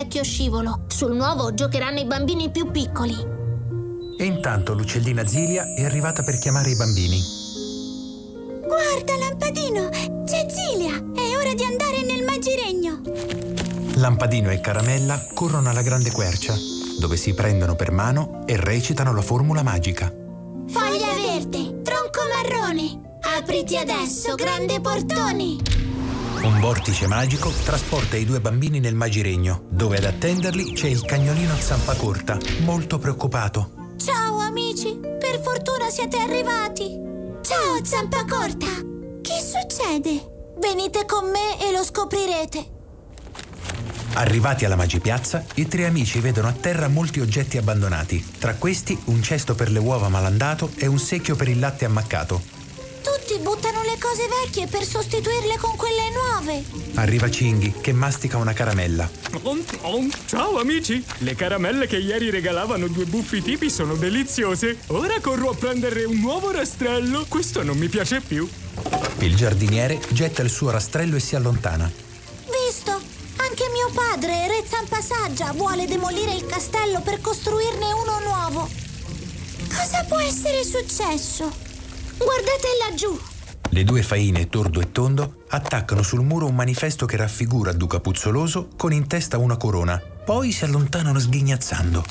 vecchio scivolo. Sul nuovo giocheranno i bambini più piccoli. E intanto l'uccellina Zilia è arrivata per chiamare i bambini. Guarda, Lampadino, c'è Zilia! È ora di andare nel magiregno! Lampadino e Caramella corrono alla grande quercia, dove si prendono per mano e recitano la formula magica. Foglia verde, tronco marrone, apriti adesso, grande portone! Un vortice magico trasporta i due bambini nel magiregno, dove ad attenderli c'è il cagnolino Zampacorta, molto preoccupato. Ciao amici, per fortuna siete arrivati! Ciao Zampacorta! Che succede? Venite con me e lo scoprirete! Arrivati alla Magipiazza, i tre amici vedono a terra molti oggetti abbandonati. Tra questi un cesto per le uova malandato e un secchio per il latte ammaccato. Tutti buttano le cose vecchie per sostituirle con quelle nuove. Arriva Cinghi, che mastica una caramella. Ciao amici! Le caramelle che ieri regalavano due buffi tipi sono deliziose. Ora corro a prendere un nuovo rastrello. Questo non mi piace più. Il giardiniere getta il suo rastrello e si allontana. Visto? Anche mio padre, Re Zampasaggia, vuole demolire il castello per costruirne uno nuovo. Cosa può essere successo? Guardate laggiù! Le due faine, Tordo e Tondo, attaccano sul muro un manifesto che raffigura Duca Puzzoloso con in testa una corona. Poi si allontanano sghignazzando.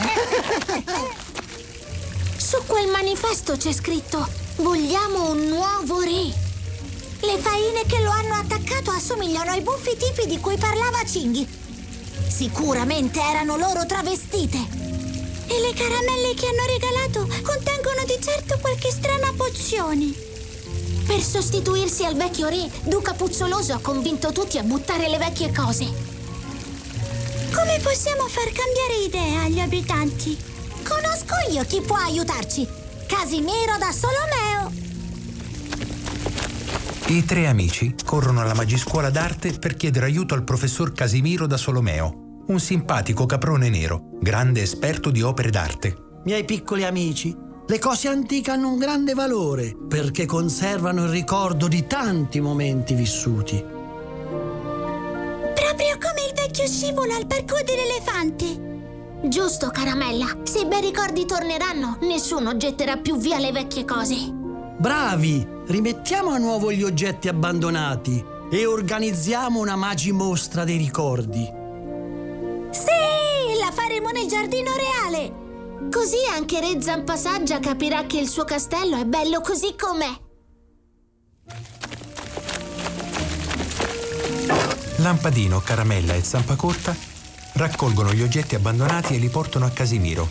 Su quel manifesto c'è scritto: vogliamo un nuovo re. Le faine che lo hanno attaccato assomigliano ai buffi tipi di cui parlava Cinghi. Sicuramente erano loro travestite. E le caramelle che hanno regalato contengono di certo qualche strana pozione. Per sostituirsi al vecchio re, Duca Puzzoloso ha convinto tutti a buttare le vecchie cose. Come possiamo far cambiare idea agli abitanti? Conosco io chi può aiutarci. Casimiro da Solomeo. I tre amici corrono alla Magiscuola d'arte per chiedere aiuto al professor Casimiro da Solomeo, un simpatico caprone nero, grande esperto di opere d'arte. Miei piccoli amici, le cose antiche hanno un grande valore perché conservano il ricordo di tanti momenti vissuti. Proprio come il vecchio scivolo al parco dell'elefante. Giusto, Caramella. Se i bei ricordi torneranno, nessuno getterà più via le vecchie cose. Bravi! Rimettiamo a nuovo gli oggetti abbandonati e organizziamo una magimostra dei ricordi. Sì! La faremo nel giardino reale! Così anche Re Zampasaggia capirà che il suo castello è bello così com'è. Lampadino, Caramella e Zampacorta raccolgono gli oggetti abbandonati e li portano a Casimiro.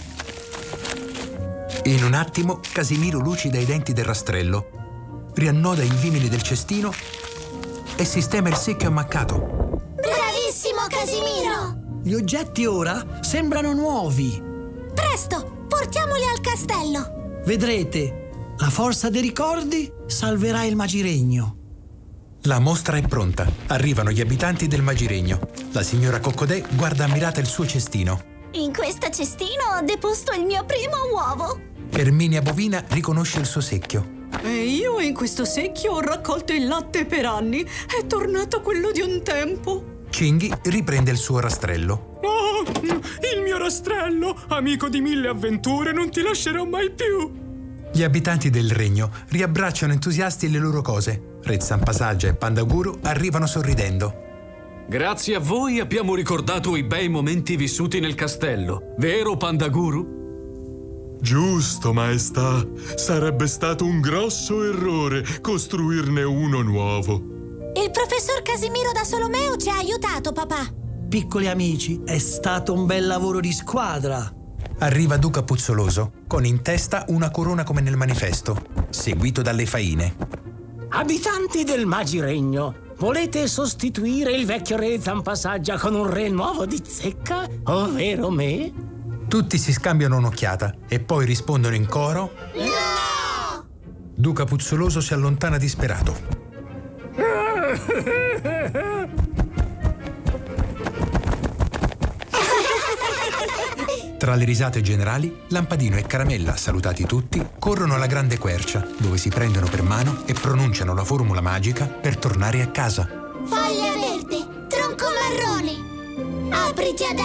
In un attimo Casimiro lucida i denti del rastrello, riannoda i vimini del cestino e sistema il secchio ammaccato. Bravissimo, Casimiro! Gli oggetti ora sembrano nuovi. Presto, portiamoli al castello! Vedrete, la forza dei ricordi salverà il magiregno. La mostra è pronta. Arrivano gli abitanti del magiregno. La signora Coccodè guarda ammirata il suo cestino. In questo cestino ho deposto il mio primo uovo. Erminia Bovina riconosce il suo secchio. E io in questo secchio ho raccolto il latte per anni. È tornato quello di un tempo. Cinghi riprende il suo rastrello. Oh, il mio rastrello! Amico di mille avventure, non ti lascerò mai più! Gli abitanti del regno riabbracciano entusiasti le loro cose. Re Zampasaggia e Pandaguru arrivano sorridendo. Grazie a voi abbiamo ricordato i bei momenti vissuti nel castello. Vero, Pandaguru? Giusto, maestà. Sarebbe stato un grosso errore costruirne uno nuovo. Il professor Casimiro da Solomeo ci ha aiutato, papà. Piccoli amici, è stato un bel lavoro di squadra. Arriva Duca Puzzoloso, con in testa una corona come nel manifesto, seguito dalle faine. Abitanti del Magiregno, volete sostituire il vecchio re Zampasaggia con un re nuovo di zecca, ovvero me? Tutti si scambiano un'occhiata e poi rispondono in coro: No! Duca Puzzoloso si allontana disperato. Tra le risate generali, Lampadino e Caramella, salutati tutti, corrono alla grande quercia, dove si prendono per mano e pronunciano la formula magica per tornare a casa. Foglia verde, tronco marrone, apriti adesso.